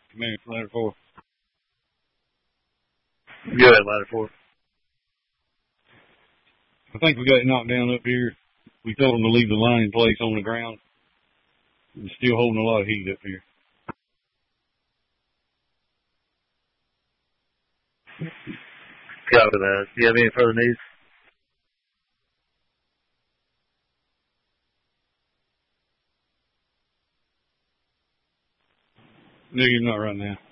Command, ladder 4. Go ahead, ladder 4. I think we got it knocked down up here. We told them to leave the line in place on the ground. It's still holding a lot of heat up here. Copy that. Do you have any further needs? Negative, not right now.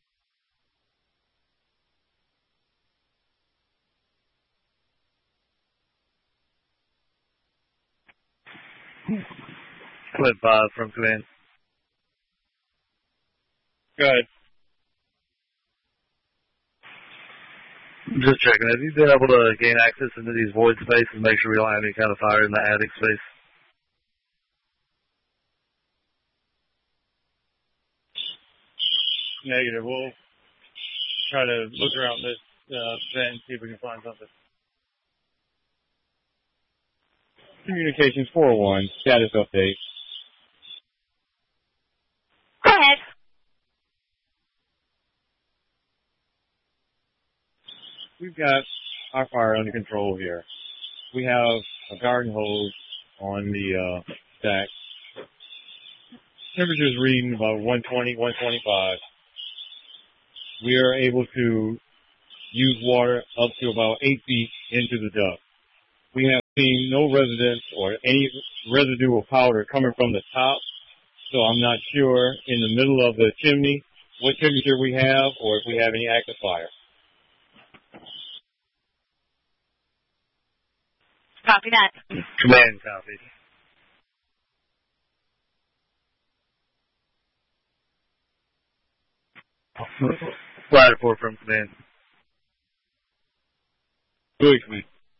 Quit 5 from command. Go ahead. Just checking. Have you been able to gain access into these void spaces and make sure we don't have any kind of fire in the attic space? Negative. We'll try to look around this vent and see if we can find something. Communications 401, status update. Go ahead. We've got our fire under control here. We have a garden hose on the stack. Temperature's reading about 120, 125. We are able to use water up to about 8 feet into the duct. We have seen no residents or any residual powder coming from the top, so I'm not sure in the middle of the chimney what temperature we have or if we have any active fire. Copy that. Command copy. Ladder 4 from command. Good, command.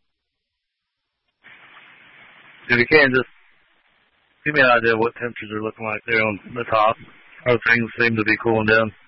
If you can, just give me an idea of what temperatures are looking like there on the top. How things seem to be cooling down.